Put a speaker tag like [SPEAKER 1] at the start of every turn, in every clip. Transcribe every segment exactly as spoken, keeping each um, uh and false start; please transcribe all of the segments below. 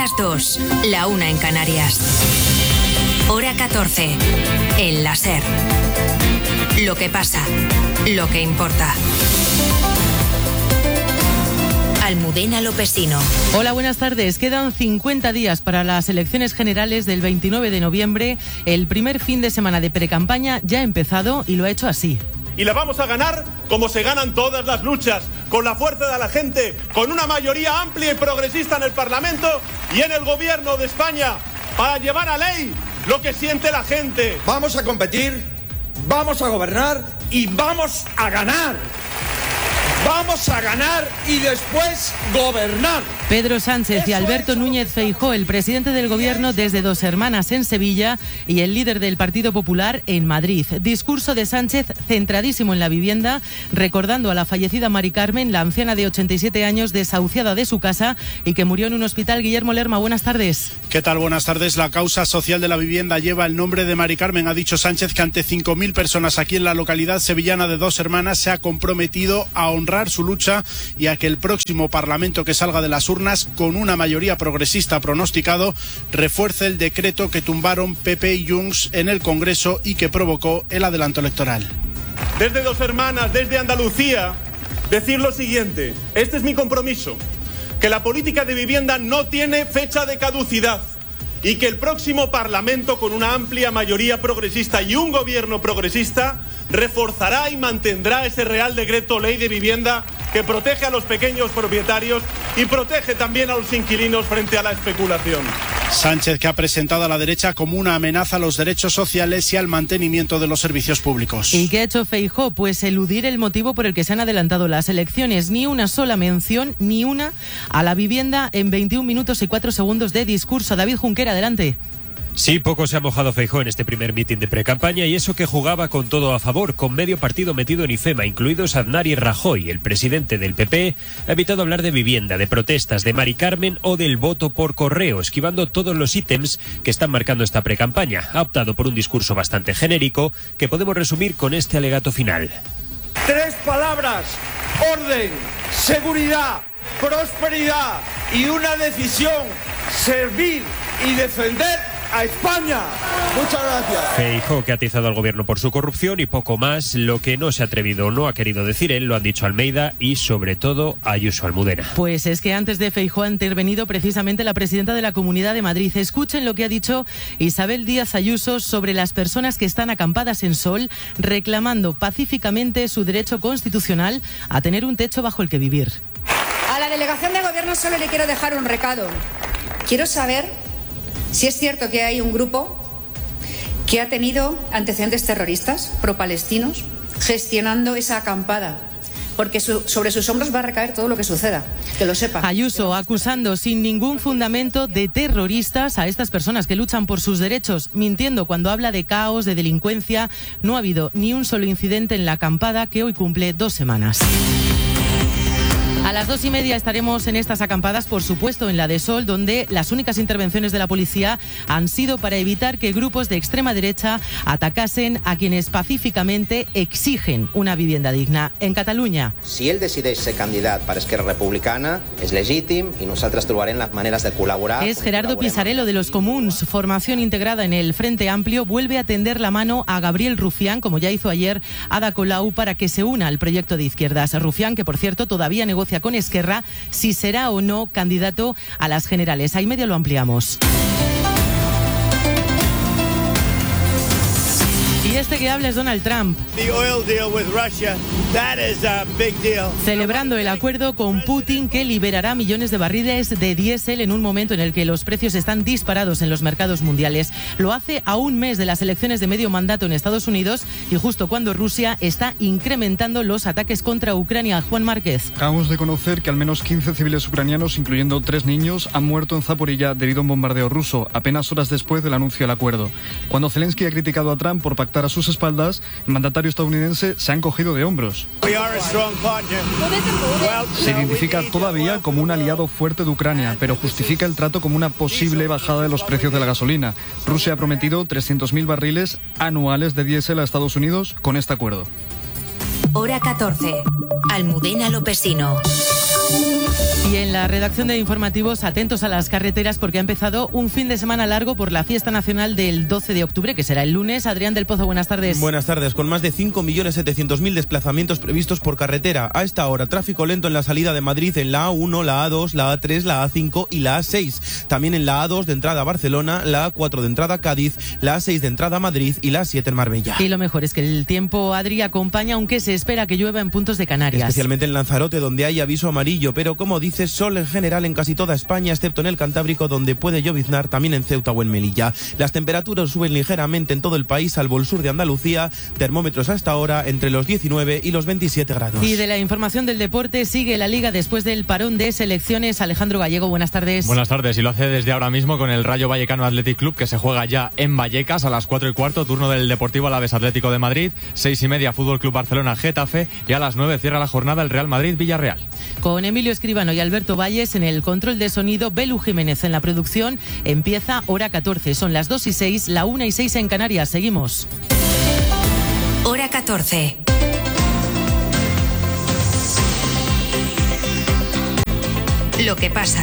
[SPEAKER 1] las dos, la una en Canarias. Hora catorce, en la SER. Lo que pasa, lo que importa. Almudena Lopesino.
[SPEAKER 2] Hola, buenas tardes. Quedan cincuenta días para las elecciones generales del veintinueve de noviembre. El primer fin de semana de precampaña ya ha empezado y lo ha hecho así.
[SPEAKER 3] Y la vamos a ganar como se ganan todas las luchas, con la fuerza de la gente, con una mayoría amplia y progresista en el Parlamento y en el Gobierno de España, para llevar a ley lo que siente la gente.
[SPEAKER 4] Vamos a competir, vamos a gobernar y vamos a ganar. Vamos a ganar y después gobernar.
[SPEAKER 2] Pedro Sánchez y Alberto Núñez Feijóo, el presidente del Gobierno desde Dos Hermanas en Sevilla y el líder del Partido Popular en Madrid. Discurso de Sánchez centradísimo en la vivienda, recordando a la fallecida Mari Carmen, la anciana de ochenta y siete años desahuciada de su casa y que murió en un hospital. Guillermo Lerma, buenas tardes.
[SPEAKER 5] ¿Qué tal? Buenas tardes. La causa social de la vivienda lleva el nombre de Mari Carmen. Ha dicho Sánchez que ante cinco mil personas aquí en la localidad sevillana de Dos Hermanas se ha comprometido a honrar su lucha y a que el próximo Parlamento que salga de las urnas con una mayoría progresista pronosticado refuerce el decreto que tumbaron P P y Junts en el Congreso y que provocó el adelanto electoral.
[SPEAKER 3] Desde Dos Hermanas, desde Andalucía, decir lo siguiente: este es mi compromiso, que la política de vivienda no tiene fecha de caducidad y que el próximo Parlamento, con una amplia mayoría progresista y un gobierno progresista, reforzará y mantendrá ese Real Decreto Ley de Vivienda que protege a los pequeños propietarios y protege también a los inquilinos frente a la especulación.
[SPEAKER 5] Sánchez, que ha presentado a la derecha como una amenaza a los derechos sociales y al mantenimiento de los servicios públicos.
[SPEAKER 2] ¿Y qué ha hecho Feijóo? Pues eludir el motivo por el que se han adelantado las elecciones. Ni una sola mención, ni una, a la vivienda en veintiún minutos y cuatro segundos de discurso. David Junquera, adelante.
[SPEAKER 6] Sí, poco se ha mojado Feijóo en este primer mitin de precampaña y eso que jugaba con todo a favor, con medio partido metido en IFEMA, incluidos Aznar y Rajoy. El presidente del P P ha evitado hablar de vivienda, de protestas, de Mari Carmen o del voto por correo, esquivando todos los ítems que están marcando esta precampaña. Ha optado por un discurso bastante genérico que podemos resumir con este alegato final.
[SPEAKER 4] Tres palabras: orden, seguridad, prosperidad y una decisión: servir y defender a España. Muchas gracias.
[SPEAKER 6] Feijóo, que ha atizado al gobierno por su corrupción y poco más. Lo que no se ha atrevido o no ha querido decir él, lo han dicho Almeida y sobre todo Ayuso, Almudena.
[SPEAKER 2] Pues es que antes de Feijóo ha intervenido precisamente la presidenta de la Comunidad de Madrid. Escuchen lo que ha dicho Isabel Díaz Ayuso sobre las personas que están acampadas en Sol reclamando pacíficamente su derecho constitucional a tener un techo bajo el que vivir.
[SPEAKER 7] A la delegación de gobierno solo le quiero dejar un recado. Quiero saber si es cierto que hay un grupo que ha tenido antecedentes terroristas pro-palestinos gestionando esa acampada, porque su, sobre sus hombros va a recaer todo lo que suceda, que lo sepa.
[SPEAKER 2] Ayuso acusando sin ningún fundamento de terroristas a estas personas que luchan por sus derechos, mintiendo cuando habla de caos, de delincuencia. No ha habido ni un solo incidente en la acampada que hoy cumple dos semanas. A las dos y media estaremos en estas acampadas, por supuesto en la de Sol, donde las únicas intervenciones de la policía han sido para evitar que grupos de extrema derecha atacasen a quienes pacíficamente exigen una vivienda digna. En Catalunya,
[SPEAKER 8] si ell decideix ser candidat per Esquerra Republicana, és legítim i nosaltres trobarem las maneras de colaborar.
[SPEAKER 2] Es Gerardo Pisarello de los Comuns, formación integrada en el Frente Amplio, vuelve a tender la mano a Gabriel Rufián, como ya hizo ayer Ada Colau, para que se una al proyecto de izquierdas. Rufián, que por cierto todavía negocia con Esquerra si será o no candidato a las generales. Ahí medio lo ampliamos. Y este que habla es Donald Trump. Celebrando el acuerdo con Putin que liberará millones de barriles de diésel en un momento en el que los precios están disparados en los mercados mundiales. Lo hace a un mes de las elecciones de medio mandato en Estados Unidos y justo cuando Rusia está incrementando los ataques contra Ucrania. Juan Márquez.
[SPEAKER 9] Acabamos de conocer que al menos quince civiles ucranianos, incluyendo tres niños, han muerto en Zaporilla debido a un bombardeo ruso, apenas horas después del anuncio del acuerdo. Cuando Zelensky ha criticado a Trump por pactar a sus espaldas, el mandatario estadounidense se ha encogido de hombros. Se identifica todavía como un aliado fuerte de Ucrania, pero justifica el trato como una posible bajada de los precios de la gasolina. Rusia ha prometido trescientos mil barriles anuales de diésel a Estados Unidos con este acuerdo.
[SPEAKER 1] Hora catorce. Almudena Lopesino.
[SPEAKER 2] Y en la redacción de informativos, atentos a las carreteras porque ha empezado un fin de semana largo por la fiesta nacional del doce de octubre, que será el lunes. Adrián del Pozo, buenas tardes.
[SPEAKER 10] Buenas tardes. Con más de cinco millones setecientos mil desplazamientos previstos por carretera. A esta hora, tráfico lento en la salida de Madrid en la A uno, la A dos, la A tres, la A cinco y la A seis. También en la A dos de entrada a Barcelona, la A cuatro de entrada a Cádiz, la A seis de entrada a Madrid y la A siete en Marbella.
[SPEAKER 2] Y lo mejor es que el tiempo, Adri, acompaña, aunque se espera que llueva en puntos de Canarias.
[SPEAKER 10] Especialmente en Lanzarote, donde hay aviso amarillo, pero como dices, sol en general en casi toda España, excepto en el Cantábrico, donde puede lloviznar, también en Ceuta o en Melilla. Las temperaturas suben ligeramente en todo el país, salvo el sur de Andalucía. Termómetros a esta hora entre los diecinueve y los veintisiete grados.
[SPEAKER 2] Y de la información del deporte, sigue la Liga después del parón de selecciones. Alejandro Gallego, buenas tardes.
[SPEAKER 11] Buenas tardes, y lo hace desde ahora mismo con el Rayo Vallecano Athletic Club, que se juega ya en Vallecas a las cuatro y cuarto, turno del Deportivo Alavés Atlético de Madrid, seis y media Fútbol Club Barcelona Getafe, y a las nueve cierra la jornada el Real Madrid Villarreal.
[SPEAKER 2] Con Emilio Escribano y Alberto Valles en el control de sonido, Belu Jiménez en la producción. Empieza hora catorce, son las dos y seis, la una y seis en Canarias. Seguimos.
[SPEAKER 1] Hora catorce. Lo que pasa,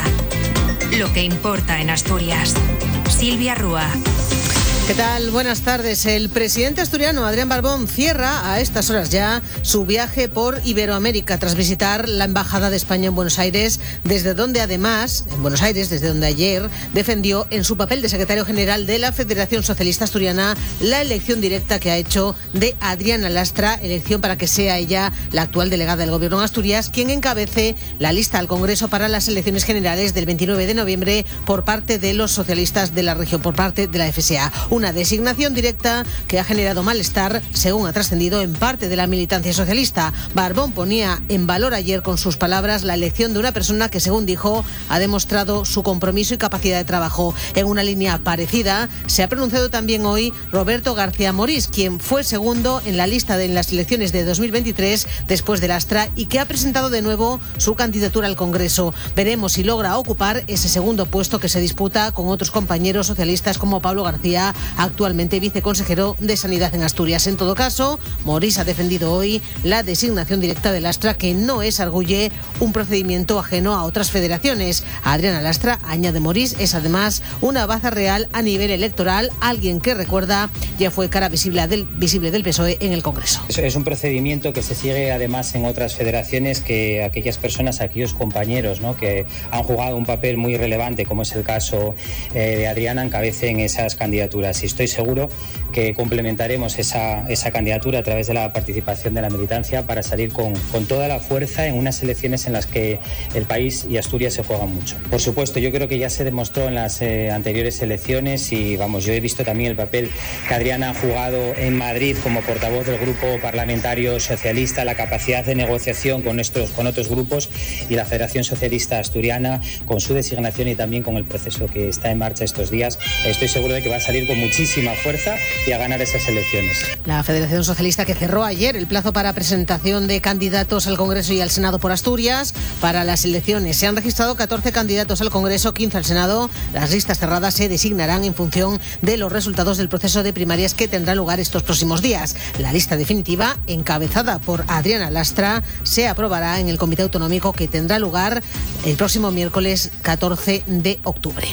[SPEAKER 1] lo que importa en Asturias. Silvia Rúa.
[SPEAKER 12] ¿Qué tal? Buenas tardes. El presidente asturiano Adrián Barbón cierra a estas horas ya su viaje por Iberoamérica tras visitar la Embajada de España en Buenos Aires, desde donde además, en Buenos Aires, desde donde ayer defendió en su papel de secretario general de la Federación Socialista Asturiana la elección directa que ha hecho de Adriana Lastra, elección para que sea ella la actual delegada del Gobierno en Asturias, quien encabece la lista al Congreso para las elecciones generales del veintinueve de noviembre por parte de los socialistas de la región, por parte de la F S A. Una designación directa que ha generado malestar, según ha trascendido, en parte de la militancia socialista. Barbón ponía en valor ayer con sus palabras la elección de una persona que, según dijo, ha demostrado su compromiso y capacidad de trabajo. En una línea parecida se ha pronunciado también hoy Roberto García Morís, quien fue segundo en la lista de en las elecciones de dos mil veintitrés después de Lastra y que ha presentado de nuevo su candidatura al Congreso. Veremos si logra ocupar ese segundo puesto que se disputa con otros compañeros socialistas como Pablo García, actualmente viceconsejero de Sanidad en Asturias. En todo caso, Morís ha defendido hoy la designación directa de Lastra, que no es, arguye, un procedimiento ajeno a otras federaciones. Adriana Lastra, añade Morís, es además una baza real a nivel electoral, alguien que, recuerda, ya fue cara visible del, visible del P S O E en el Congreso.
[SPEAKER 13] Es un procedimiento que se sigue además en otras federaciones, que aquellas personas, aquellos compañeros, ¿no?, que han jugado un papel muy relevante, como es el caso eh, de Adriana, encabecen esas candidaturas. Y estoy seguro que complementaremos esa, esa candidatura a través de la participación de la militancia para salir con, con toda la fuerza en unas elecciones en las que el país y Asturias se juegan mucho. Por supuesto, yo creo que ya se demostró en las eh, anteriores elecciones y, vamos, yo he visto también el papel que Adriana ha jugado en Madrid como portavoz del grupo parlamentario socialista, la capacidad de negociación con, estos, con otros grupos, y la Federación Socialista Asturiana con su designación y también con el proceso que está en marcha estos días. Estoy seguro de que va a salir con muchísima fuerza y a ganar esas elecciones.
[SPEAKER 12] La Federación Socialista, que cerró ayer el plazo para presentación de candidatos al Congreso y al Senado por Asturias para las elecciones. Se han registrado catorce candidatos al Congreso, quince al Senado. Las listas cerradas se designarán en función de los resultados del proceso de primarias que tendrá lugar estos próximos días. La lista definitiva, encabezada por Adriana Lastra, se aprobará en el Comité Autonómico, que tendrá lugar el próximo miércoles catorce de octubre.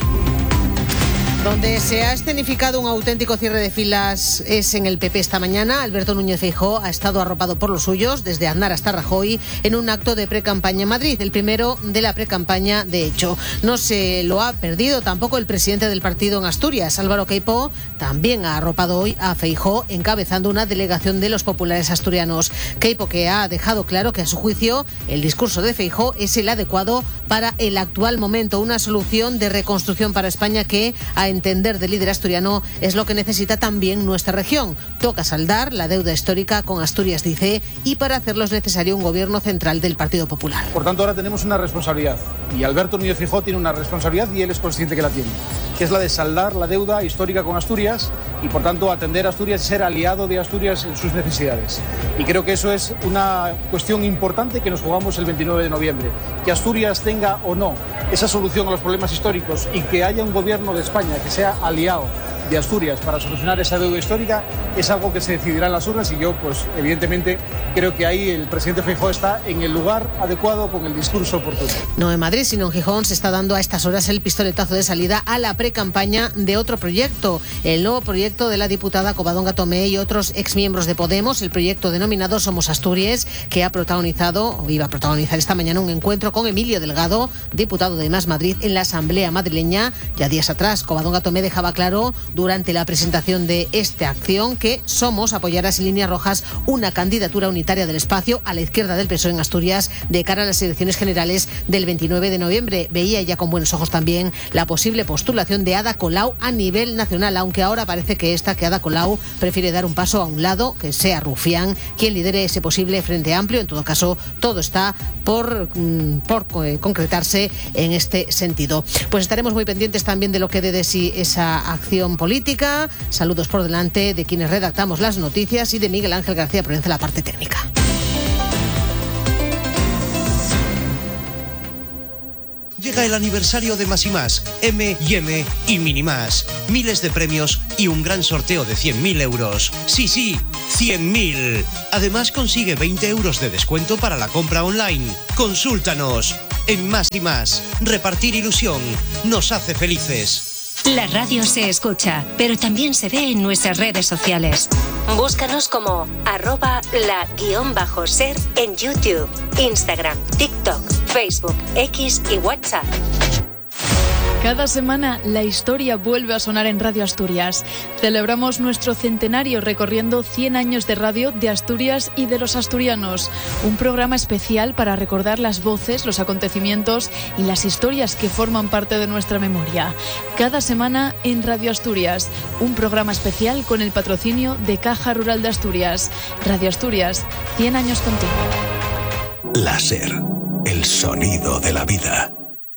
[SPEAKER 12] Donde se ha escenificado un auténtico cierre de filas es en el P P esta mañana. Alberto Núñez Feijóo ha estado arropado por los suyos, desde Aznar hasta Rajoy, en un acto de precampaña en Madrid, el primero de la precampaña, de hecho. No se lo ha perdido tampoco el presidente del partido en Asturias, Álvaro Queipo, también ha arropado hoy a Feijóo, encabezando una delegación de los populares asturianos. Queipo, que ha dejado claro que, a su juicio, el discurso de Feijóo es el adecuado para el actual momento, una solución de reconstrucción para España que, a entender del líder asturiano, es lo que necesita también nuestra región. Toca saldar la deuda histórica con Asturias, dice, y para hacerlo es necesario un gobierno central del Partido Popular.
[SPEAKER 14] Por tanto, ahora tenemos una responsabilidad, y Alberto Núñez Feijóo tiene una responsabilidad y él es consciente que la tiene, que es la de saldar la deuda histórica con Asturias y, por tanto, atender a Asturias y ser aliado de Asturias en sus necesidades. Y creo que eso es una cuestión importante que nos jugamos el veintinueve de noviembre. Que Asturias tenga o no esa solución a los problemas históricos y que haya un gobierno de España que sea aliado de Asturias para solucionar esa deuda histórica es algo que se decidirá en las urnas, y yo, pues, evidentemente, creo que ahí el presidente Feijóo está en el lugar adecuado con el discurso oportuno.
[SPEAKER 12] No en Madrid, sino en Gijón se está dando a estas horas el pistoletazo de salida a la precampaña de otro proyecto, el nuevo proyecto de la diputada Covadonga Tomé y otros exmiembros de Podemos, el proyecto denominado Somos Asturias, que ha protagonizado, o iba a protagonizar esta mañana un encuentro con Emilio Delgado, diputado de Más Madrid, en la Asamblea madrileña. Ya días atrás, Covadonga Tomé dejaba claro durante la presentación de esta acción que Somos apoyará sin líneas rojas una candidatura unitaria del espacio a la izquierda del P S O E en Asturias de cara a las elecciones generales del veintinueve de noviembre. Veía ya con buenos ojos también la posible postulación de Ada Colau a nivel nacional, aunque ahora parece que esta, que Ada Colau prefiere dar un paso a un lado, que sea Rufián quien lidere ese posible Frente Amplio. En todo caso, todo está por, por concretarse en este sentido. Pues estaremos muy pendientes también de lo que dé de sí esa acción política. Saludos por delante de quienes redactamos las noticias y de Miguel Ángel García Provenza, la parte técnica.
[SPEAKER 15] Llega el aniversario de Más y Más, M y M y Mini Más. Miles de premios y un gran sorteo de cien mil euros. Sí, sí, cien mil. Además consigue veinte euros de descuento para la compra online. Consúltanos. En Más y Más, repartir ilusión nos hace felices.
[SPEAKER 16] La radio se escucha, pero también se ve en nuestras redes sociales. Búscanos como arroba la guión bajo ser en YouTube, Instagram, TikTok, Facebook, X y WhatsApp.
[SPEAKER 17] Cada semana la historia vuelve a sonar en Radio Asturias. Celebramos nuestro centenario recorriendo cien años de radio de Asturias y de los asturianos. Un programa especial para recordar las voces, los acontecimientos y las historias que forman parte de nuestra memoria. Cada semana en Radio Asturias, un programa especial con el patrocinio de Caja Rural de Asturias. Radio Asturias, cien años contigo.
[SPEAKER 18] La SER, el sonido de la vida.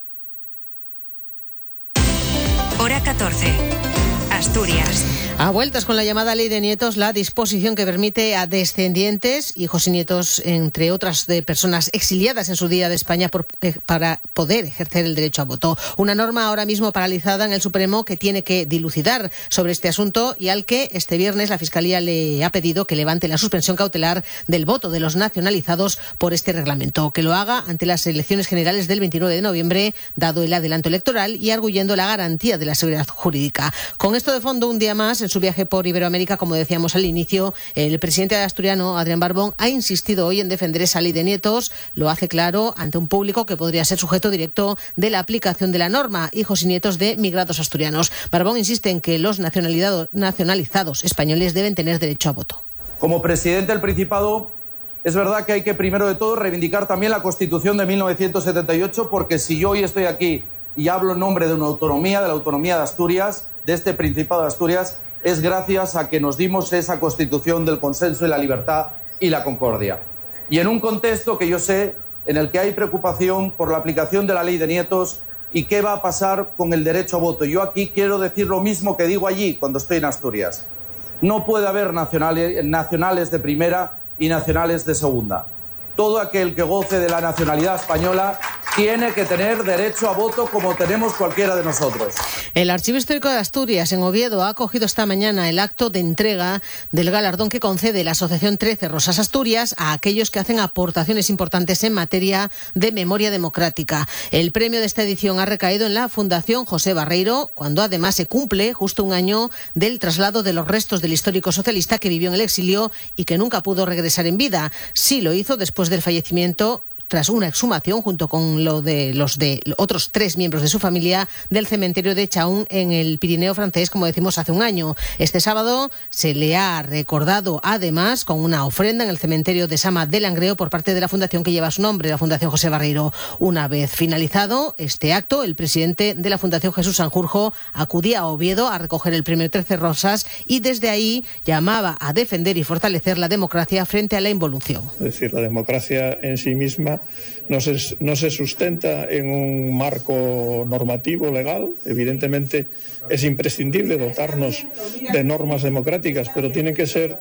[SPEAKER 1] Hora catorce. Asturias.
[SPEAKER 12] A vueltas con la llamada Ley de Nietos, la disposición que permite a descendientes, hijos y nietos, entre otras de personas exiliadas en su día de España por, eh, para poder ejercer el derecho a voto. Una norma ahora mismo paralizada en el Supremo que tiene que dilucidar sobre este asunto y al que este viernes la Fiscalía le ha pedido que levante la suspensión cautelar del voto de los nacionalizados por este reglamento, que lo haga ante las elecciones generales del veintinueve de noviembre, dado el adelanto electoral y arguyendo la garantía de la seguridad jurídica. Con esto de fondo, un día más, en su viaje por Iberoamérica, como decíamos al inicio, el presidente asturiano, Adrián Barbón, ha insistido hoy en defender esa ley de nietos. Lo hace claro ante un público que podría ser sujeto directo de la aplicación de la norma, hijos y nietos de migrados asturianos. Barbón insiste en que los nacionalizados españoles deben tener derecho a voto.
[SPEAKER 19] Como presidente del Principado, es verdad que hay que, primero de todo, reivindicar también la Constitución de mil novecientos setenta y ocho, porque si yo hoy estoy aquí y hablo en nombre de una autonomía, de la autonomía de Asturias, de este Principado de Asturias, es gracias a que nos dimos esa Constitución del consenso y la libertad y la concordia. Y en un contexto que yo sé en el que hay preocupación por la aplicación de la ley de nietos y qué va a pasar con el derecho a voto. Yo aquí quiero decir lo mismo que digo allí cuando estoy en Asturias. No puede haber nacionales, nacionales de primera y nacionales de segunda. Todo aquel que goce de la nacionalidad española tiene que tener derecho a voto como tenemos cualquiera de nosotros.
[SPEAKER 12] El Archivo Histórico de Asturias, en Oviedo, ha acogido esta mañana el acto de entrega del galardón que concede la Asociación trece Rosas Asturias a aquellos que hacen aportaciones importantes en materia de memoria democrática. El premio de esta edición ha recaído en la Fundación José Barreiro, cuando además se cumple justo un año del traslado de los restos del histórico socialista que vivió en el exilio y que nunca pudo regresar en vida. Sí lo hizo después del fallecimiento, tras una exhumación junto con lo de los de otros tres miembros de su familia del cementerio de Chaún en el Pirineo francés, como decimos, hace un año. Este sábado se le ha recordado además con una ofrenda en el cementerio de Sama de Langreo por parte de la fundación que lleva su nombre, la Fundación José Barreiro. Una vez finalizado este acto, el presidente de la Fundación, Jesús Sanjurjo, acudía a Oviedo a recoger el premio trece Rosas y desde ahí llamaba a defender y fortalecer la democracia frente a la involución.
[SPEAKER 20] Es decir, la democracia en sí misma No se, no se sustenta en un marco normativo legal. Evidentemente es imprescindible dotarnos de normas democráticas, pero tienen que ser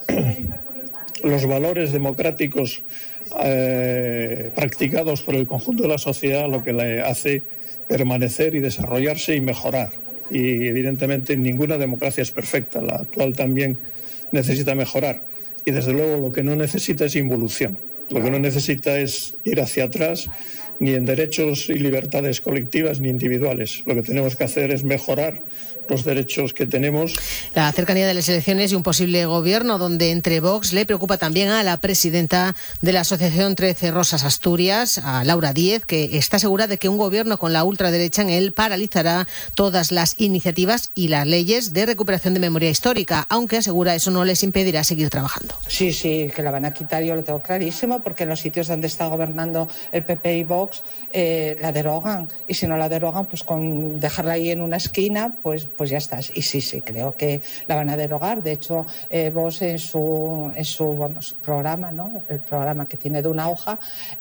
[SPEAKER 20] los valores democráticos eh, practicados por el conjunto de la sociedad lo que le hace permanecer y desarrollarse y mejorar. Y evidentemente ninguna democracia es perfecta, la actual también necesita mejorar. y desde luego lo que no necesita es involución. Lo que no necesita es ir hacia atrás, ni en derechos y libertades colectivas ni individuales. Lo que tenemos que hacer es mejorar los derechos que tenemos.
[SPEAKER 12] La cercanía de las elecciones y un posible gobierno donde entre Vox le preocupa también a la presidenta de la Asociación trece Rosas Asturias, a Laura Díez, que está segura de que un gobierno con la ultraderecha en él paralizará todas las iniciativas y las leyes de recuperación de memoria histórica, aunque asegura eso no les impedirá seguir trabajando.
[SPEAKER 21] Sí, sí, que la van a quitar, yo lo tengo clarísimo, porque en los sitios donde está gobernando el P P y Vox eh, la derogan, y si no la derogan, pues con dejarla ahí en una esquina, pues pues ya estás. Y sí, sí, creo que la van a derogar. De hecho, eh, Vox en su, en su vamos, programa, ¿no? El programa que tiene de una hoja,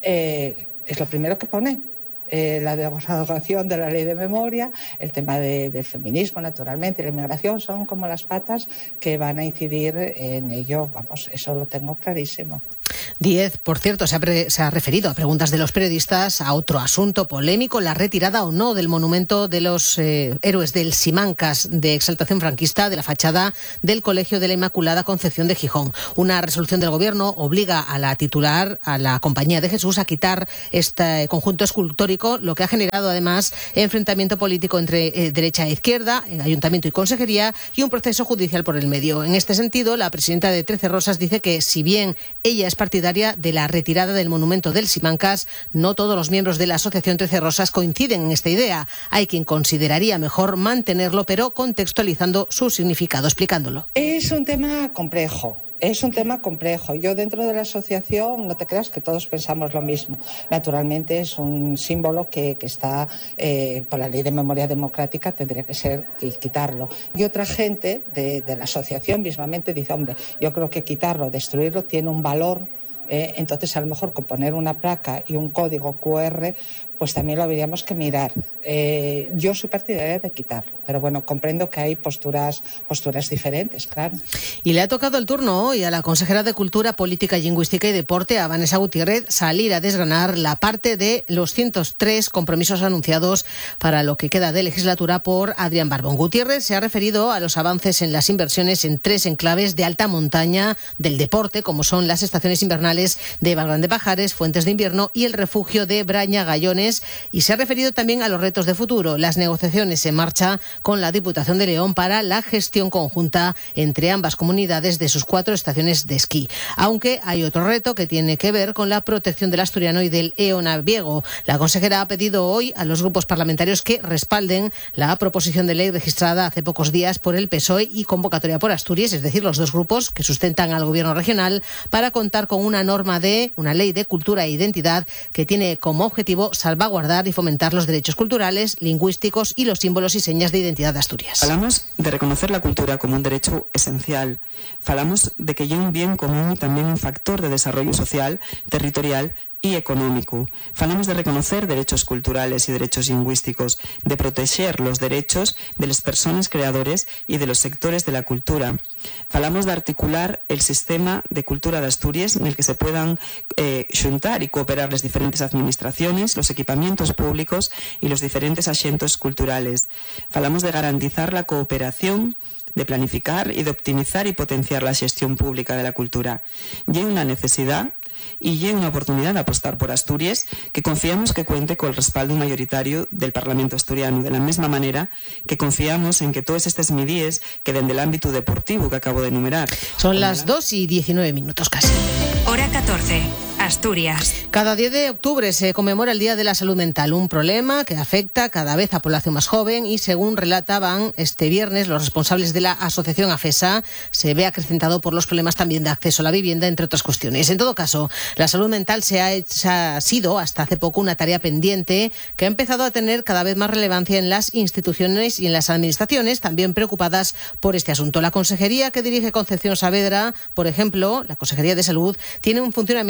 [SPEAKER 21] eh, es lo primero que pone. Eh, la derogación de la ley de memoria, el tema de, del feminismo, naturalmente, y la inmigración son como las patas que van a incidir en ello. Vamos, eso lo tengo clarísimo.
[SPEAKER 12] Díez, por cierto, se ha, pre- se ha referido a preguntas de los periodistas a otro asunto polémico, la retirada o no del monumento de los eh, héroes del Simancas de exaltación franquista de la fachada del Colegio de la Inmaculada Concepción de Gijón. Una resolución del Gobierno obliga a la titular, a la Compañía de Jesús, a quitar este conjunto escultórico, lo que ha generado además enfrentamiento político entre eh, derecha e izquierda, en Ayuntamiento y Consejería, y un proceso judicial por el medio. En este sentido, la presidenta de trece Rosas dice que si bien ella es partidaria de la retirada del monumento del Simancas, no todos los miembros de la Asociación trece Rosas coinciden en esta idea. Hay quien consideraría mejor mantenerlo, pero contextualizando su significado, explicándolo.
[SPEAKER 21] Es un tema complejo. Es un tema complejo. Yo dentro de la asociación, no te creas que todos pensamos lo mismo. Naturalmente es un símbolo que, que está, eh, por la ley de memoria democrática, tendría que ser quitarlo. Y otra gente de, de la asociación mismamente dice, hombre, yo creo que quitarlo, destruirlo, tiene un valor. Eh, entonces, a lo mejor con poner una placa y un código cu erre, pues también lo habríamos que mirar. Eh, yo soy partidaria de quitarlo, pero bueno, comprendo que hay posturas, posturas diferentes, claro.
[SPEAKER 12] Y le ha tocado el turno hoy a la consejera de Cultura, Política, Lingüística y Deporte, a Vanessa Gutiérrez, salir a desgranar la parte de los ciento tres compromisos anunciados para lo que queda de legislatura por Adrián Barbón. Gutiérrez se ha referido a los avances en las inversiones en tres enclaves de alta montaña del deporte, como son las estaciones invernales de Valgrán de Pajares, Fuentes de Invierno y el refugio de Braña Gallones, y se ha referido también a los retos de futuro, las negociaciones en marcha con la Diputación de León para la gestión conjunta entre ambas comunidades de sus cuatro estaciones de esquí. Aunque hay otro reto que tiene que ver con la protección del asturiano y del eonaviego. La consejera ha pedido hoy a los grupos parlamentarios que respalden la proposición de ley registrada hace pocos días por el P S O E y convocatoria por Asturias, es decir, los dos grupos que sustentan al gobierno regional, para contar con una norma de, una ley de cultura e identidad que tiene como objetivo salvaguardar y fomentar los derechos culturales, lingüísticos y los símbolos y señas de identidad de Asturias.
[SPEAKER 22] Falamos de reconocer la cultura como un derecho esencial. Falamos de que é un bien común e tamén un factor de desarrollo social, territorial y económico. Falamos de reconocer derechos culturales y derechos lingüísticos, de proteger los derechos de las personas creadores y de los sectores de la cultura. Falamos de articular el sistema de cultura de Asturias en el que se puedan eh, xuntar y cooperar las diferentes administraciones, los equipamientos públicos y los diferentes axentes culturales. Falamos de garantizar la cooperación, de planificar y de optimizar y potenciar la gestión pública de la cultura. Y hay una necesidad y hay una oportunidad de apostar por Asturias, que confiamos que cuente con el respaldo mayoritario del Parlamento asturiano, de la misma manera que confiamos en que todas estas medidas queden del ámbito deportivo que acabo de enumerar.
[SPEAKER 12] Son las dos y diecinueve minutos casi.
[SPEAKER 1] Hora catorce. Asturias.
[SPEAKER 12] Cada diez de octubre se conmemora el Día de la Salud Mental, un problema que afecta cada vez a población más joven y, según relataban este viernes los responsables de la asociación AFESA, se ve acrecentado por los problemas también de acceso a la vivienda, entre otras cuestiones. En todo caso, la salud mental se ha, hecho, ha sido hasta hace poco una tarea pendiente que ha empezado a tener cada vez más relevancia en las instituciones y en las administraciones, también preocupadas por este asunto. La consejería que dirige Concepción Saavedra, por ejemplo, la Consejería de Salud, tiene un funcionamiento, un programa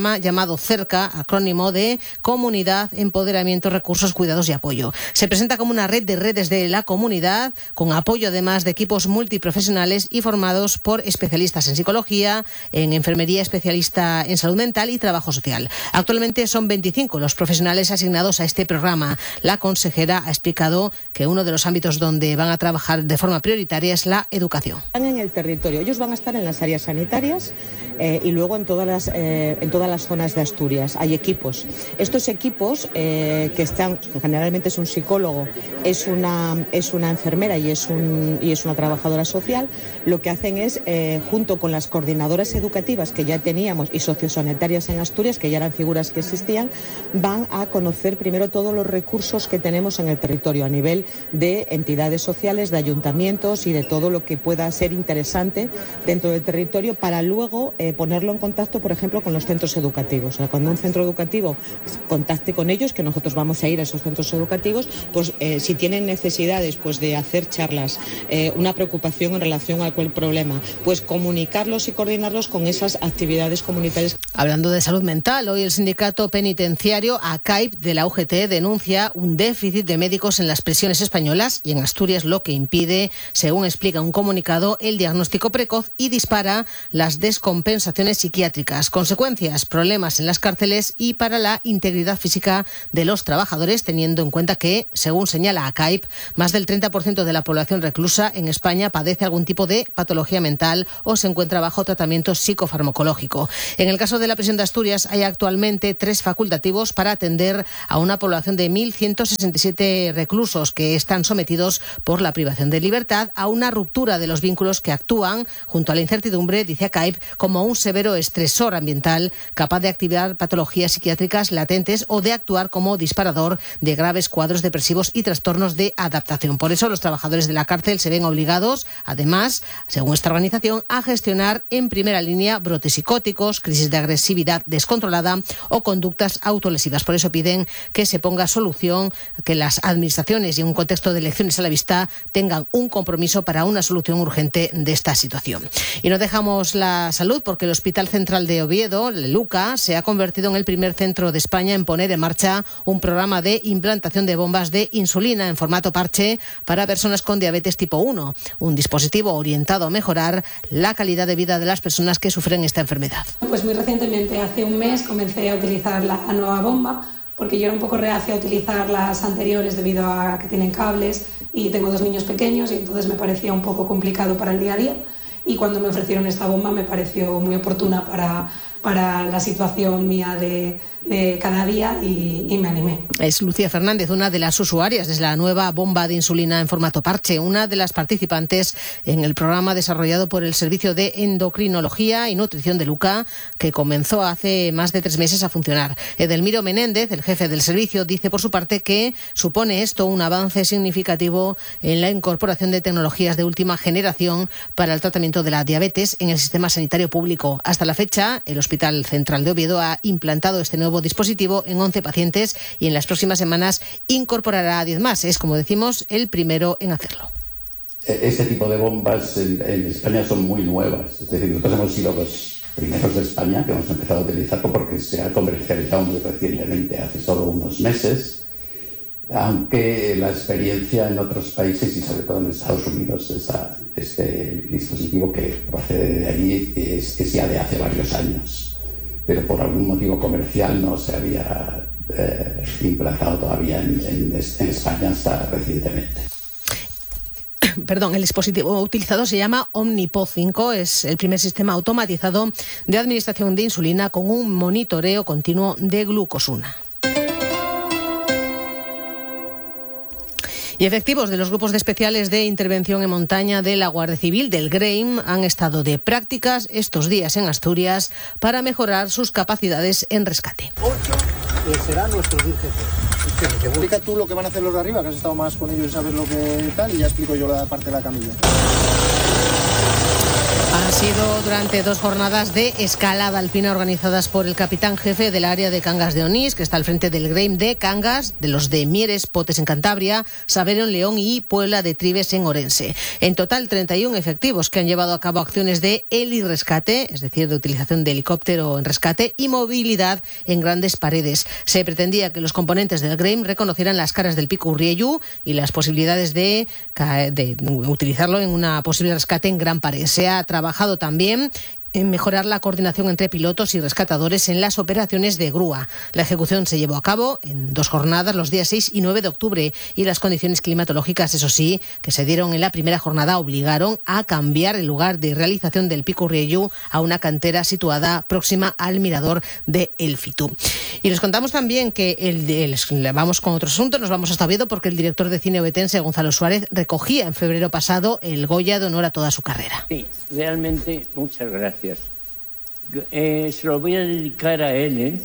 [SPEAKER 12] programa llamado CERCA, acrónimo de Comunidad, Empoderamiento, Recursos, Cuidados y Apoyo. Se presenta como una red de redes de la comunidad, con apoyo además de equipos multiprofesionales y formados por especialistas en psicología, en enfermería, especialista en salud mental y trabajo social. Actualmente son veinticinco los profesionales asignados a este programa. La consejera ha explicado que uno de los ámbitos donde van a trabajar de forma prioritaria es la educación.
[SPEAKER 3] Están en el territorio, ellos van a estar en las áreas sanitarias eh, y luego en todas las eh, en todas las zonas de Asturias. Hay equipos. Estos equipos eh, que están, generalmente es un psicólogo, es una es una enfermera y es un y es una trabajadora social. Lo que hacen es eh, junto con las coordinadoras educativas que ya teníamos y sociosanitarias en Asturias, que ya eran figuras que existían, van a conocer primero todos los recursos que tenemos en el territorio a nivel de entidades sociales, de ayuntamientos y de todo lo que pueda ser interesante dentro del territorio, para luego eh, ponerlo en contacto, por ejemplo, con los centros educativos. O sea, cuando un centro educativo contacte con ellos, que nosotros vamos a ir a esos centros educativos, pues eh, si tienen necesidades pues de hacer charlas, eh, una preocupación en relación a cualquier problema, pues comunicarlos y coordinarlos con esas actividades comunitarias.
[SPEAKER 12] Hablando de salud mental, hoy el sindicato penitenciario A C A I P de la U G T denuncia un déficit de médicos en las prisiones españolas y en Asturias, lo que impide, según explica un comunicado, el diagnóstico precoz y dispara las descompensaciones psiquiátricas. Consecuencias, problemas en las cárceles y para la integridad física de los trabajadores, teniendo en cuenta que, según señala A C A I P, más del treinta por ciento de la población reclusa en España padece algún tipo de patología mental o se encuentra bajo tratamiento psicofarmacológico. En el caso de la prisión de Asturias hay actualmente tres facultativos para atender a una población de mil ciento sesenta y siete reclusos que están sometidos por la privación de libertad a una ruptura de los vínculos que actúan, junto a la incertidumbre, dice A C A I P, como un severo estresor ambiental capaz de activar patologías psiquiátricas latentes o de actuar como disparador de graves cuadros depresivos y trastornos de adaptación. Por eso los trabajadores de la cárcel se ven obligados, además, según esta organización, a gestionar en primera línea brotes psicóticos, crisis de agresividad descontrolada o conductas autolesivas. Por eso piden que se ponga solución, que las administraciones y en un contexto de elecciones a la vista tengan un compromiso para una solución urgente de esta situación. Y no dejamos la salud porque el Hospital Central de Oviedo, el LUCA, se ha convertido en el primer centro de España en poner en marcha un programa de implantación de bombas de insulina en formato parche para personas con diabetes tipo uno, un dispositivo orientado a mejorar la calidad de vida de las personas que sufren esta enfermedad.
[SPEAKER 5] Pues muy recientemente, hace un mes, comencé a utilizar la nueva bomba porque yo era un poco reacia a utilizar las anteriores debido a que tienen cables y tengo dos niños pequeños y entonces me parecía un poco complicado para el día a día, y cuando me ofrecieron esta bomba me pareció muy oportuna para, para la situación mía de, de cada día y, y me animé.
[SPEAKER 12] Es Lucía Fernández, una de las usuarias de la nueva bomba de insulina en formato parche, una de las participantes en el programa desarrollado por el Servicio de Endocrinología y Nutrición de LUCA, que comenzó hace más de tres meses a funcionar. Edelmiro Menéndez, el jefe del servicio, dice por su parte que supone esto un avance significativo en la incorporación de tecnologías de última generación para el tratamiento de la diabetes en el sistema sanitario público. Hasta la fecha, el Hospital Central de Oviedo ha implantado este nuevo dispositivo en once pacientes y en las próximas semanas incorporará a diez más. Es, como decimos, el primero en hacerlo.
[SPEAKER 23] Este tipo de bombas en, en España son muy nuevas. Es decir, nosotros hemos sido los primeros de España que hemos empezado a utilizarlo porque se ha comercializado muy recientemente, hace solo unos meses, aunque la experiencia en otros países y sobre todo en Estados Unidos, esa, este dispositivo que procede de allí es, es ya de hace varios años. Pero por algún motivo comercial no se había eh, implantado todavía en, en, en España hasta recientemente.
[SPEAKER 12] Perdón, el dispositivo utilizado se llama Omnipod cinco, es el primer sistema automatizado de administración de insulina con un monitoreo continuo de glucosuna. Y efectivos de los grupos de especiales de intervención en montaña de la Guardia Civil del Greim han estado de prácticas estos días en Asturias para mejorar sus capacidades en rescate.
[SPEAKER 24] ocho serán nuestros diez jefes. Explica tú lo que van a hacer los de arriba, que has estado más con ellos y sabes lo que tal, y ya explico yo la parte de la camilla.
[SPEAKER 12] Han sido durante dos jornadas de escalada alpina organizadas por el capitán jefe del área de Cangas de Onís, que está al frente del Grême de Cangas, de los de Mieres, Potes en Cantabria, Sabero en León y Puebla de Tribes en Orense. En total, treinta y uno efectivos que han llevado a cabo acciones de heli-rescate, es decir, de utilización de helicóptero en rescate y movilidad en grandes paredes. Se pretendía que los componentes del Grême reconocieran las caras del Pico Urriellu y las posibilidades de, de utilizarlo en una posible rescate en gran pared. Se ha trabajado también en mejorar la coordinación entre pilotos y rescatadores en las operaciones de grúa. La ejecución se llevó a cabo en dos jornadas, los días seis y nueve de octubre, y las condiciones climatológicas, eso sí, que se dieron en la primera jornada, obligaron a cambiar el lugar de realización del Pico Urriellu a una cantera situada próxima al mirador de El Fitú. Y les contamos también que el, el, vamos con otro asunto, nos vamos hasta Oviedo, porque el director de cine obetense, Gonzalo Suárez, recogía en febrero pasado el Goya de honor a toda su carrera.
[SPEAKER 4] Sí, realmente muchas gracias. Eh, se lo voy a dedicar a él, ¿eh?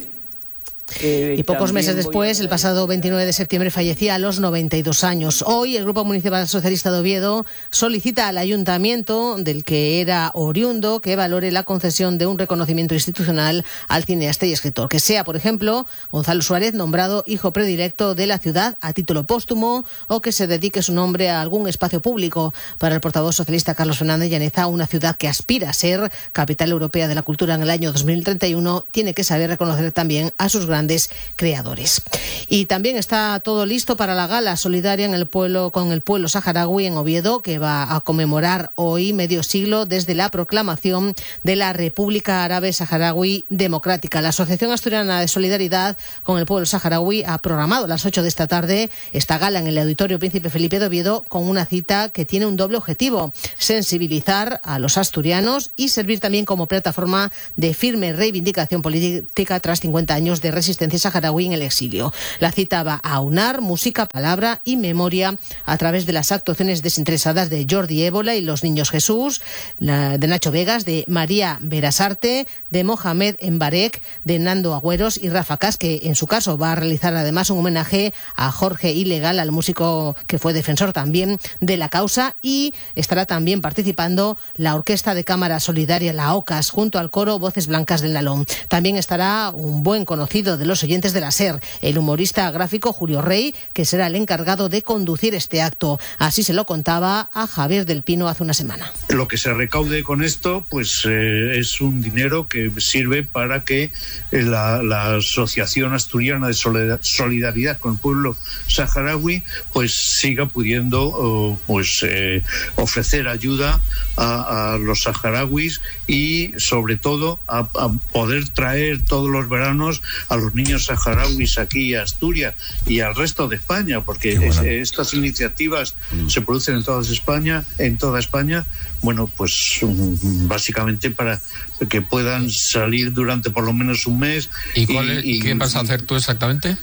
[SPEAKER 4] Eh,
[SPEAKER 12] y pocos meses después, el pasado veintinueve de septiembre, fallecía a los noventa y dos años. Hoy el Grupo Municipal Socialista de Oviedo solicita al Ayuntamiento, del que era oriundo, que valore la concesión de un reconocimiento institucional al cineasta y escritor. Que sea, por ejemplo, Gonzalo Suárez nombrado hijo predilecto de la ciudad a título póstumo, o que se dedique su nombre a algún espacio público. Para el portavoz socialista Carlos Fernández Llaneza, una ciudad que aspira a ser capital europea de la cultura en el año dos mil treinta y uno tiene que saber reconocer también a sus grandes grandes creadores. Y también está todo listo para la gala solidaria en el pueblo, con el pueblo saharaui en Oviedo, que va a conmemorar hoy medio siglo desde la proclamación de la República Árabe Saharaui Democrática. La Asociación Asturiana de Solidaridad con el Pueblo Saharaui ha programado a las ocho de esta tarde esta gala en el Auditorio Príncipe Felipe de Oviedo, con una cita que tiene un doble objetivo: sensibilizar a los asturianos y servir también como plataforma de firme reivindicación política tras cincuenta años de resistencia saharaui en el exilio. La cita va a aunar música, palabra y memoria a través de las actuaciones desinteresadas de Jordi Ébola y los Niños Jesús, la de Nacho Vegas, de María Berasarte, de Mohamed Embarek, de Nando Agüeros y Rafa Cas, que en su caso va a realizar además un homenaje a Jorge Ilegal, al músico que fue defensor también de la causa, y estará también participando la Orquesta de Cámara Solidaria, la OCAS, junto al coro Voces Blancas del Nalón. También estará un buen conocido de los oyentes de la SER, el humorista gráfico Julio Rey, que será el encargado de conducir este acto. Así se lo contaba a Javier del Pino hace una semana.
[SPEAKER 6] Lo que se recaude con esto pues eh, es un dinero que sirve para que la, la Asociación Asturiana de Solidaridad con el Pueblo Saharaui pues siga pudiendo uh, pues eh, ofrecer ayuda a, a los saharauis y sobre todo a, a poder traer todos los veranos a los niños saharauis aquí a Asturias y al resto de España, porque bueno. es, estas iniciativas mm. se producen en toda España, en toda España, bueno, pues básicamente para que puedan salir durante por lo menos un mes.
[SPEAKER 7] ¿Y, cuál es, y, y qué vas a hacer tú exactamente?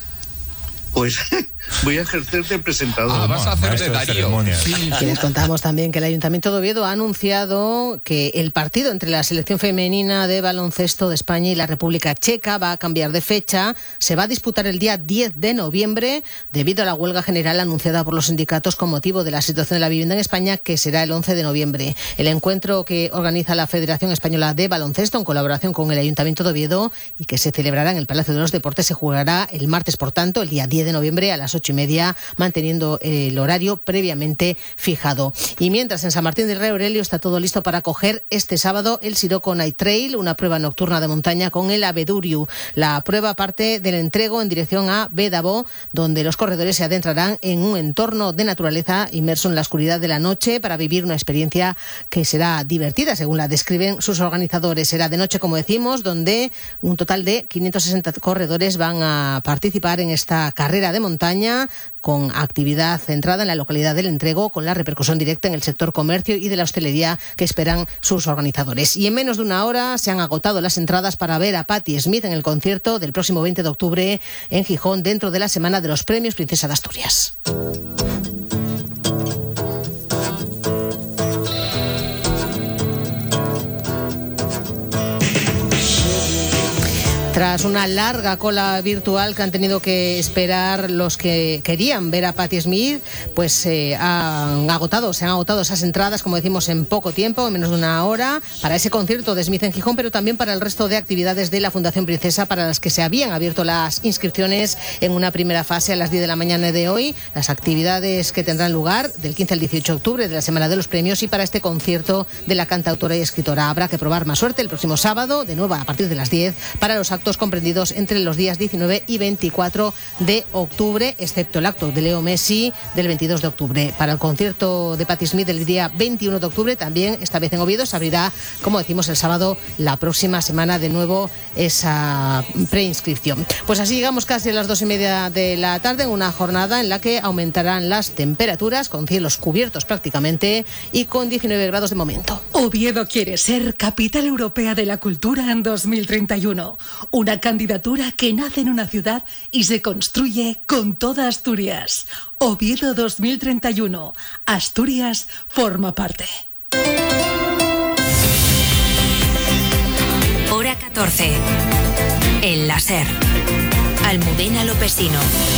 [SPEAKER 6] Pues voy a ejercer de presentador.
[SPEAKER 7] Ah, vas a hacer de Darío.
[SPEAKER 12] Sí. Y les contamos también que el Ayuntamiento de Oviedo ha anunciado que el partido entre la selección femenina de baloncesto de España y la República Checa va a cambiar de fecha. Se va a disputar el día diez de noviembre debido a la huelga general anunciada por los sindicatos con motivo de la situación de la vivienda en España, que será el once de noviembre. El encuentro que organiza la Federación Española de Baloncesto en colaboración con el Ayuntamiento de Oviedo y que se celebrará en el Palacio de los Deportes se jugará el martes, por tanto, el día diez de noviembre a las ocho y media, manteniendo el horario previamente fijado. Y mientras en San Martín del Rey Aurelio está todo listo para acoger este sábado el Siroco Night Trail, una prueba nocturna de montaña con el Abeduriu. La prueba parte del entrego en dirección a Bédavo, donde los corredores se adentrarán en un entorno de naturaleza inmerso en la oscuridad de la noche para vivir una experiencia que será divertida, según la describen sus organizadores. Será de noche, como decimos, donde un total de quinientos sesenta corredores van a participar en esta carrera de montaña, con actividad centrada en la localidad del Entrego, con la repercusión directa en el sector comercio y de la hostelería que esperan sus organizadores. Y en menos de una hora se han agotado las entradas para ver a Patti Smith en el concierto del próximo veinte de octubre en Gijón, dentro de la Semana de los Premios Princesa de Asturias. Tras Tras una larga cola virtual que han tenido que esperar los que querían ver a Patti Smith, pues eh, han agotado, se han agotado esas entradas, como decimos, en poco tiempo, en menos de una hora, para ese concierto de Smith en Gijón, pero también para el resto de actividades de la Fundación Princesa, para las que se habían abierto las inscripciones en una primera fase a las diez de la mañana de hoy. Las actividades que tendrán lugar del quince al dieciocho de octubre, de la Semana de los Premios, y para este concierto de la cantautora y escritora. Habrá que probar más suerte el próximo sábado, de nuevo a partir de las diez, para los actos comprendidos entre los días diecinueve y veinticuatro de octubre, excepto el acto de Leo Messi del veintidós de octubre. Para el concierto de Patti Smith del día veintiuno de octubre, también esta vez en Oviedo, se abrirá, como decimos, el sábado, la próxima semana, de nuevo esa preinscripción. Pues así llegamos casi a las dos y media de la tarde, en una jornada en la que aumentarán las temperaturas, con cielos cubiertos prácticamente y con diecinueve grados de momento.
[SPEAKER 8] Oviedo quiere ser capital europea de la cultura en dos mil treinta y uno. Una candidatura que nace en una ciudad y se construye con toda Asturias. Oviedo dos mil treinta y uno. Asturias forma parte.
[SPEAKER 1] Hora catorce. El láser. Almudena Lopesino.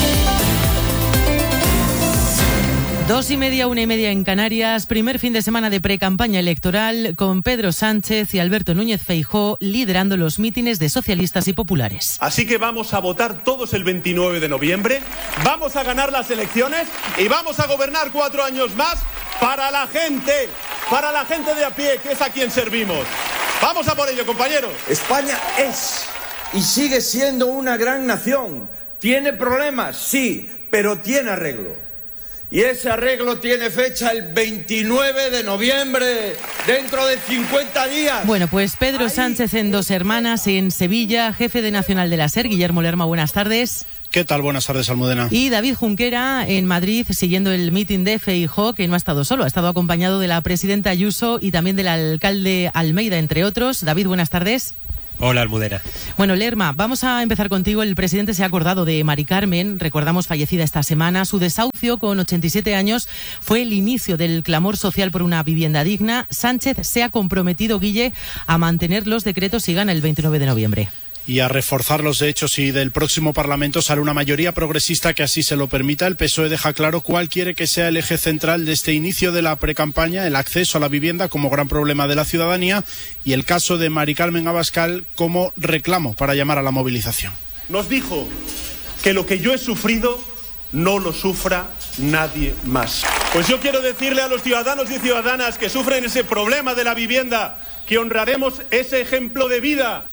[SPEAKER 2] Dos y media, una y media en Canarias, primer fin de semana de pre-campaña electoral, con Pedro Sánchez y Alberto Núñez Feijóo liderando los mítines de socialistas y populares.
[SPEAKER 9] Así que vamos a votar todos el veintinueve de noviembre, vamos a ganar las elecciones y vamos a gobernar cuatro años más para la gente, para la gente de a pie, que es a quien servimos. Vamos a por ello, compañeros.
[SPEAKER 10] España es y sigue siendo una gran nación. ¿Tiene problemas? Sí, pero tiene arreglo. Y ese arreglo tiene fecha el veintinueve de noviembre, dentro de cincuenta días.
[SPEAKER 2] Bueno, pues Pedro Sánchez en Dos Hermanas, en Sevilla, jefe de Nacional de la SER, Guillermo Lerma, buenas tardes.
[SPEAKER 11] ¿Qué tal? Buenas tardes, Almudena.
[SPEAKER 2] Y David Junquera en Madrid, siguiendo el mitin de Feijóo, que no ha estado solo, ha estado acompañado de la presidenta Ayuso y también del alcalde Almeida, entre otros. David, buenas tardes.
[SPEAKER 25] Hola, Almudena.
[SPEAKER 2] Bueno, Lerma, vamos a empezar contigo. El presidente se ha acordado de Mari Carmen, recordamos, fallecida esta semana. Su desahucio con ochenta y siete años fue el inicio del clamor social por una vivienda digna. Sánchez se ha comprometido, Guille, a mantener los decretos si gana el veintinueve de noviembre.
[SPEAKER 11] Y a reforzarlos, de hecho, si del próximo Parlamento sale una mayoría progresista que así se lo permita. El P S O E deja claro cuál quiere que sea el eje central de este inicio de la precampaña: el acceso a la vivienda como gran problema de la ciudadanía y el caso de Mari Carmen Abascal como reclamo para llamar a la movilización.
[SPEAKER 9] Nos dijo que lo que yo he sufrido no lo sufra nadie más. Pues yo quiero decirle a los ciudadanos y ciudadanas que sufren ese problema de la vivienda que honraremos ese ejemplo de vida.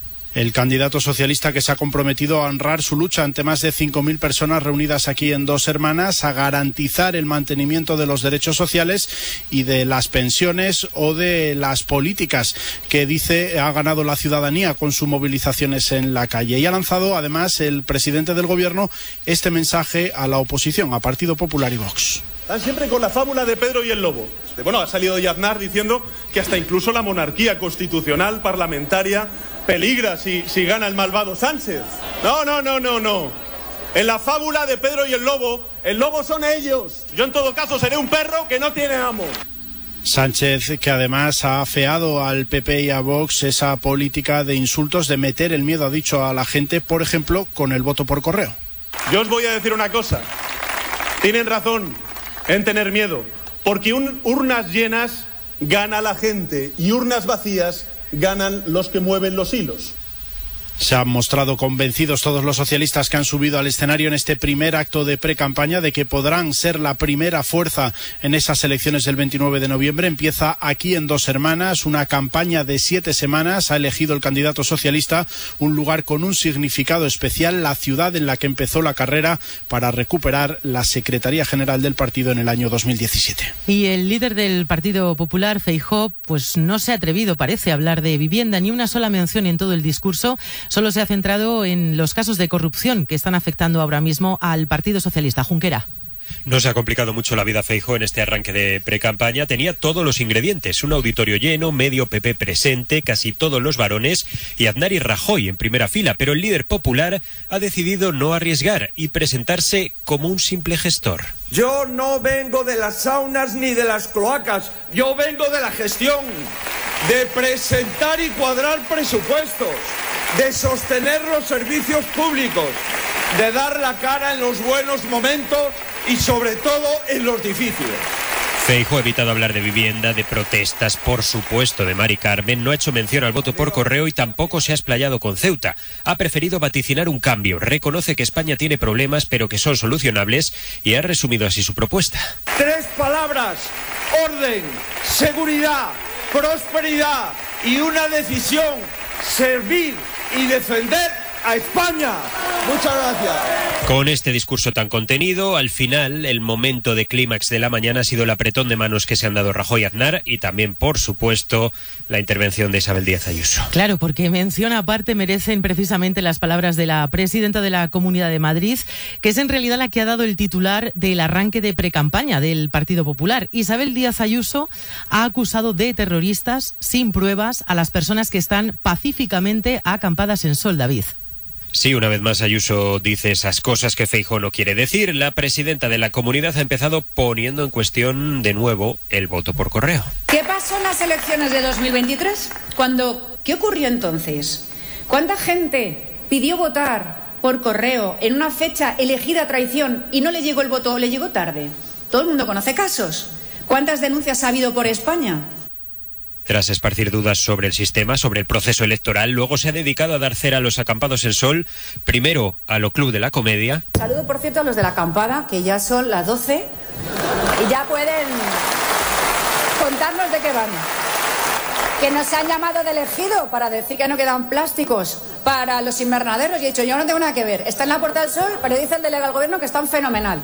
[SPEAKER 11] El candidato socialista, que se ha comprometido a honrar su lucha ante más de cinco mil personas reunidas aquí en Dos Hermanas, a garantizar el mantenimiento de los derechos sociales y de las pensiones o de las políticas que dice ha ganado la ciudadanía con sus movilizaciones en la calle. Y ha lanzado además el presidente del gobierno este mensaje a la oposición, a Partido Popular y Vox.
[SPEAKER 9] Están siempre con la fábula de Pedro y el lobo. Bueno, ha salido Aznar diciendo que hasta incluso la monarquía constitucional parlamentaria peligra si, si gana el malvado Sánchez. No, no, no, no, no. En la fábula de Pedro y el lobo, el lobo son ellos. Yo en todo caso seré un perro que no tiene amo.
[SPEAKER 11] Sánchez, que además ha afeado al P P y a Vox esa política de insultos, de meter el miedo, ha dicho, a la gente, por ejemplo, con el voto por correo.
[SPEAKER 9] Yo os voy a decir una cosa. Tienen razón en tener miedo, porque un, urnas llenas gana la gente y urnas vacías ganan los que mueven los hilos.
[SPEAKER 11] Se han mostrado convencidos todos los socialistas que han subido al escenario en este primer acto de pre-campaña de que podrán ser la primera fuerza en esas elecciones del veintinueve de noviembre. Empieza aquí en Dos Hermanas, una campaña de siete semanas. Ha elegido el candidato socialista un lugar con un significado especial, la ciudad en la que empezó la carrera para recuperar la Secretaría General del partido en el año dos mil diecisiete.
[SPEAKER 2] Y el líder del Partido Popular, Feijóo, pues no se ha atrevido, parece, a hablar de vivienda, ni una sola mención en todo el discurso. Solo se ha centrado en los casos de corrupción que están afectando ahora mismo al Partido Socialista. Junquera.
[SPEAKER 25] No se ha complicado mucho la vida Feijóo en este arranque de precampaña. Tenía todos los ingredientes: un auditorio lleno, medio P P presente, casi todos los varones y Aznar y Rajoy en primera fila. Pero el líder popular ha decidido no arriesgar y presentarse como un simple gestor.
[SPEAKER 10] Yo no vengo de las saunas ni de las cloacas, yo vengo de la gestión, de presentar y cuadrar presupuestos. de sostener los servicios públicos, de dar la cara en los buenos momentos y sobre todo en los difíciles.
[SPEAKER 25] Feijóo ha evitado hablar de vivienda, de protestas, por supuesto, de Mari Carmen. No ha hecho mención al voto por correo y tampoco se ha explayado con Ceuta. Ha preferido vaticinar un cambio. Reconoce que España tiene problemas, pero que son solucionables, y ha resumido así su propuesta.
[SPEAKER 10] Tres palabras: orden, seguridad, prosperidad y una decisión: servir y defender a España. Muchas gracias.
[SPEAKER 25] Con este discurso tan contenido, al final, el momento de clímax de la mañana ha sido el apretón de manos que se han dado Rajoy y Aznar y también, por supuesto, la intervención de Isabel Díaz Ayuso.
[SPEAKER 2] Claro, porque mención aparte merecen precisamente las palabras de la presidenta de la Comunidad de Madrid, que es en realidad la que ha dado el titular del arranque de precampaña del Partido Popular. Isabel Díaz Ayuso ha acusado de terroristas sin pruebas a las personas que están pacíficamente acampadas en Sol, David.
[SPEAKER 25] Sí, una vez más Ayuso dice esas cosas que Feijóo no quiere decir. La presidenta de la comunidad ha empezado poniendo en cuestión de nuevo el voto por correo.
[SPEAKER 13] ¿Qué pasó en las elecciones de dos mil veintitrés? Cuando, ¿qué ocurrió entonces? ¿Cuánta gente pidió votar por correo en una fecha elegida a traición y no le llegó el voto o le llegó tarde? Todo el mundo conoce casos. ¿Cuántas denuncias ha habido por España?
[SPEAKER 25] Tras esparcir dudas sobre el sistema, sobre el proceso electoral, luego se ha dedicado a dar cera a los acampados en Sol, primero a lo Club de la Comedia.
[SPEAKER 13] Saludo, por cierto, a los de la acampada, que ya son las doce y ya pueden contarnos de qué van. Que nos han llamado de elegido para decir que no quedan plásticos para los invernaderos. Y he dicho, yo no tengo nada que ver. Está en la Puerta del Sol, pero dice el delegado del gobierno que están fenomenal.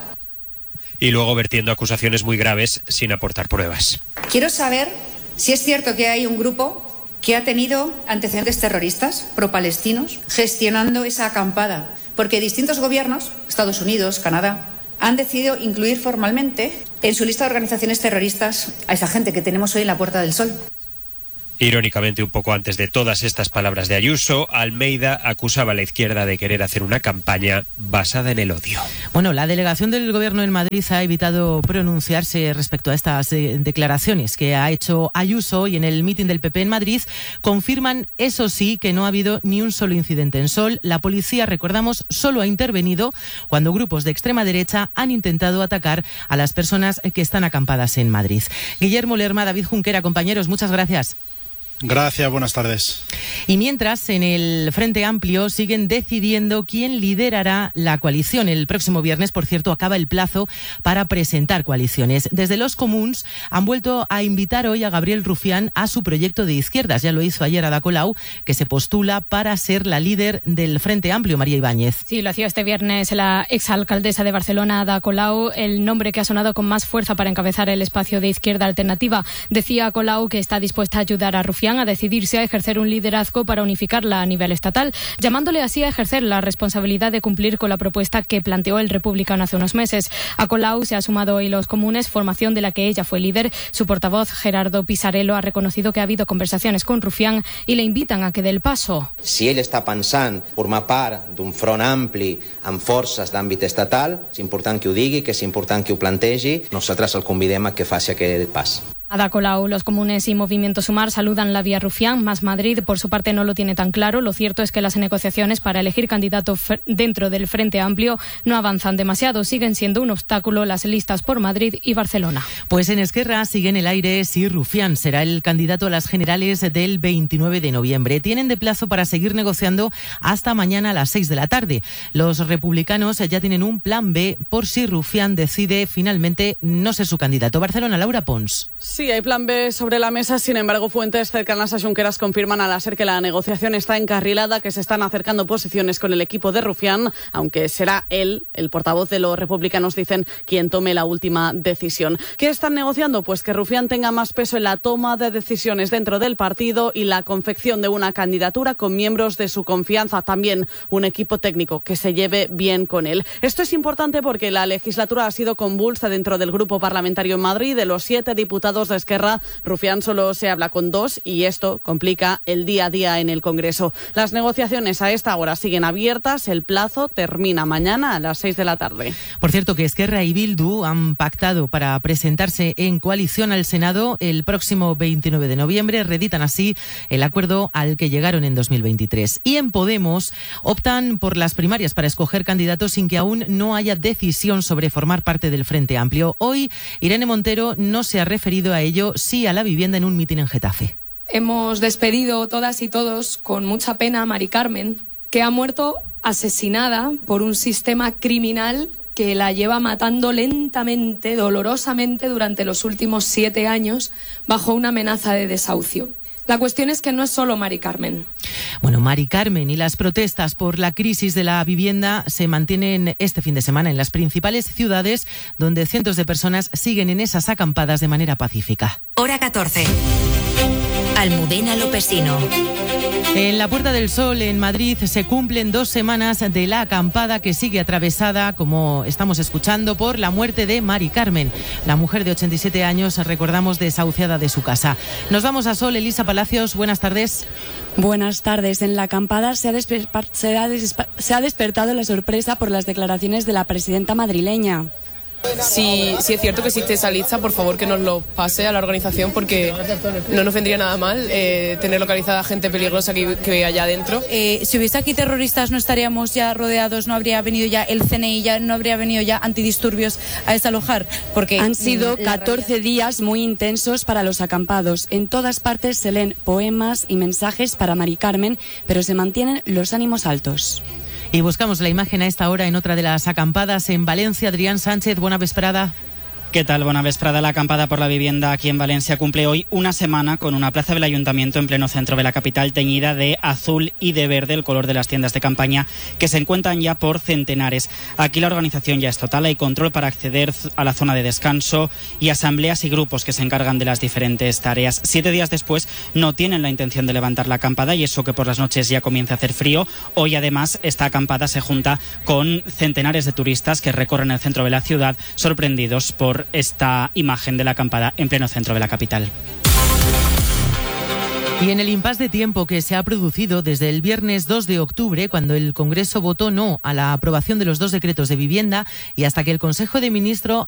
[SPEAKER 25] Y luego vertiendo acusaciones muy graves sin aportar pruebas.
[SPEAKER 13] Quiero saber si es cierto que hay un grupo que ha tenido antecedentes terroristas pro-palestinos gestionando esa acampada, porque distintos gobiernos, Estados Unidos, Canadá, han decidido incluir formalmente en su lista de organizaciones terroristas a esa gente que tenemos hoy en la Puerta del Sol.
[SPEAKER 25] Irónicamente, un poco antes de todas estas palabras de Ayuso, Almeida acusaba a la izquierda de querer hacer una campaña basada en el odio.
[SPEAKER 2] Bueno, la delegación del Gobierno en Madrid ha evitado pronunciarse respecto a estas eh, declaraciones que ha hecho Ayuso, y en el mitin del P P en Madrid confirman, eso sí, que no ha habido ni un solo incidente en Sol. La policía, recordamos, solo ha intervenido cuando grupos de extrema derecha han intentado atacar a las personas que están acampadas en Madrid. Guillermo Lerma, David Junquera, compañeros, muchas gracias.
[SPEAKER 11] Gracias, buenas tardes.
[SPEAKER 2] Y mientras, en el Frente Amplio siguen decidiendo quién liderará la coalición. El próximo viernes, por cierto, acaba el plazo para presentar coaliciones. Desde los Comuns han vuelto a invitar hoy a Gabriel Rufián a su proyecto de izquierdas. Ya lo hizo ayer Ada Colau, que se postula para ser la líder del Frente Amplio, María Ibáñez.
[SPEAKER 14] Sí, lo hacía este viernes la exalcaldesa de Barcelona, Ada Colau, el nombre que ha sonado con más fuerza para encabezar el espacio de izquierda alternativa. Decía Colau que está dispuesta a ayudar a Rufián a decidirse a ejercer un liderazgo para unificarla a nivel estatal, llamándole así a ejercer la responsabilidad de cumplir con la propuesta que planteó el republicano hace unos meses. A Colau se ha sumado hoy los Comunes, formación de la que ella fue líder. Su portavoz, Gerardo Pisarello, ha reconocido que ha habido conversaciones con Rufián y le invitan a que dé el paso.
[SPEAKER 15] Si ell està pensant formar part d'un front ampli amb forces d'àmbit estatal, és important que ho digui, que és important que ho plantegi. Nosaltres el convidem a que faci aquest pas.
[SPEAKER 14] Ada Colau, los Comunes y Movimiento Sumar saludan la vía Rufián. Más Madrid, por su parte, no lo tiene tan claro. Lo cierto es que las negociaciones para elegir candidato dentro del Frente Amplio no avanzan demasiado. Siguen siendo un obstáculo las listas por Madrid y Barcelona.
[SPEAKER 2] Pues en Esquerra sigue en el aire si Rufián será el candidato a las generales del veintinueve de noviembre. Tienen de plazo para seguir negociando hasta mañana a las seis de la tarde. Los republicanos ya tienen un plan B por si Rufián decide finalmente no ser su candidato. Barcelona, Laura Pons.
[SPEAKER 16] Sí, hay plan B sobre la mesa. Sin embargo, fuentes cercanas a Junqueras confirman a la SER que la negociación está encarrilada, que se están acercando posiciones con el equipo de Rufián, aunque será él, el portavoz de los republicanos, dicen, quien tome la última decisión. ¿Qué están negociando? Pues que Rufián tenga más peso en la toma de decisiones dentro del partido y la confección de una candidatura con miembros de su confianza. También un equipo técnico que se lleve bien con él. Esto es importante porque la legislatura ha sido convulsa dentro del grupo parlamentario en Madrid. De los siete diputados de de Esquerra, Rufián solo se habla con dos y esto complica el día a día en el Congreso. Las negociaciones a esta hora siguen abiertas. El plazo termina mañana a las seis de la tarde.
[SPEAKER 2] Por cierto, que Esquerra y Bildu han pactado para presentarse en coalición al Senado el próximo veintinueve de noviembre. Reeditan así el acuerdo al que llegaron en dos mil veintitrés. Y en Podemos optan por las primarias para escoger candidatos sin que aún no haya decisión sobre formar parte del Frente Amplio. Hoy, Irene Montero no se ha referido a ello, sí a la vivienda en un mitin en Getafe.
[SPEAKER 17] Hemos despedido todas y todos con mucha pena a Mari Carmen, que ha muerto asesinada por un sistema criminal que la lleva matando lentamente, dolorosamente durante los últimos siete años bajo una amenaza de desahucio. La cuestión es que no es solo Mari Carmen.
[SPEAKER 2] Bueno, Mari Carmen y las protestas por la crisis de la vivienda se mantienen este fin de semana en las principales ciudades, donde cientos de personas siguen en esas acampadas de manera pacífica.
[SPEAKER 1] Hora catorce. Almudena Lopesino.
[SPEAKER 2] En la Puerta del Sol, en Madrid, se cumplen dos semanas de la acampada que sigue atravesada, como estamos escuchando, por la muerte de Mari Carmen, la mujer de ochenta y siete años, recordamos, desahuciada de su casa. Nos vamos a Sol. Elisa Palacios, buenas tardes.
[SPEAKER 18] Buenas tardes. En la acampada se ha, desper- se ha, desper- se ha despertado la sorpresa por las declaraciones de la presidenta madrileña.
[SPEAKER 19] Si, si es cierto que existe esa lista, por favor que nos lo pase a la organización, porque no nos vendría nada mal eh, tener localizada gente peligrosa que, que haya adentro.
[SPEAKER 20] Eh, si hubiese aquí terroristas no estaríamos ya rodeados, no habría venido ya el C N I, ya no habría venido ya antidisturbios a desalojar. Porque
[SPEAKER 18] han sido catorce
[SPEAKER 20] realidad...
[SPEAKER 18] días muy intensos para los acampados. En todas partes se leen poemas y mensajes para Mari Carmen, pero se mantienen los ánimos altos.
[SPEAKER 2] Y buscamos la imagen a esta hora en otra de las acampadas en Valencia. Adrián Sánchez, buena vesprada.
[SPEAKER 21] ¿Qué tal? Buena vesprada. La acampada por la vivienda aquí en Valencia cumple hoy una semana con una plaza del Ayuntamiento en pleno centro de la capital teñida de azul y de verde, el color de las tiendas de campaña que se encuentran ya por centenares. Aquí la organización ya es total, hay control para acceder a la zona de descanso y asambleas y grupos que se encargan de las diferentes tareas. Siete días después no tienen la intención de levantar la acampada y eso que por las noches ya comienza a hacer frío. Hoy además esta acampada se junta con centenares de turistas que recorren el centro de la ciudad sorprendidos por esta imagen de la acampada en pleno centro de la capital.
[SPEAKER 2] Y en el impasse de tiempo que se ha producido desde el viernes dos de octubre, cuando el Congreso votó no a la aprobación de los dos decretos de vivienda, y hasta que el Consejo de Ministros